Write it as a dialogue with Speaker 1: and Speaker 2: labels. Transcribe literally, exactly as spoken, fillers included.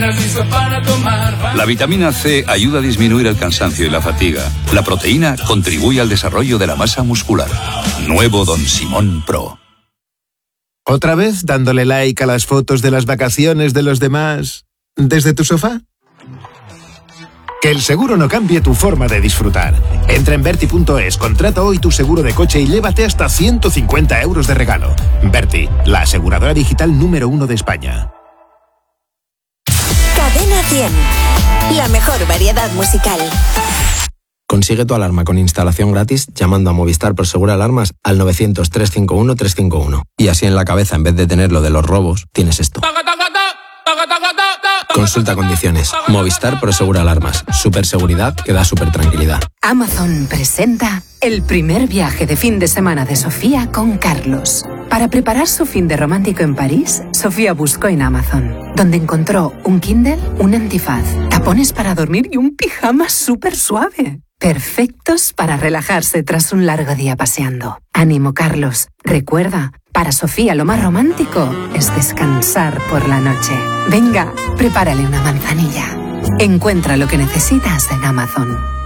Speaker 1: La vitamina C ayuda a disminuir el cansancio y la fatiga. La proteína contribuye al desarrollo de la masa muscular. Nuevo Don Simón Pro.
Speaker 2: ¿Otra vez dándole like a las fotos de las vacaciones de los demás desde tu sofá? Que el seguro no cambie tu forma de disfrutar. Entra en Berti punto es, contrata hoy tu seguro de coche y llévate hasta ciento cincuenta euros de regalo. Berti, la aseguradora digital número uno de España.
Speaker 3: Cadena cien. La mejor variedad musical.
Speaker 4: Consigue tu alarma con instalación gratis llamando a Movistar Prosegur Alarmas al novecientos, trescientos cincuenta y uno, trescientos cincuenta y uno. Y así en la cabeza, en vez de tener lo de los robos, tienes esto. Consulta condiciones. Movistar Prosegur Alarmas. Superseguridad que da super tranquilidad.
Speaker 5: Amazon presenta el primer viaje de fin de semana de Sofía con Carlos. Para preparar su fin de romántico en París, Sofía buscó en Amazon, donde encontró un Kindle, un antifaz, tapones para dormir y un pijama súper suave. Perfectos para relajarse tras un largo día paseando. Ánimo, Carlos. Recuerda, para Sofía lo más romántico es descansar por la noche. Venga, prepárale una manzanilla. Encuentra lo que necesitas en Amazon.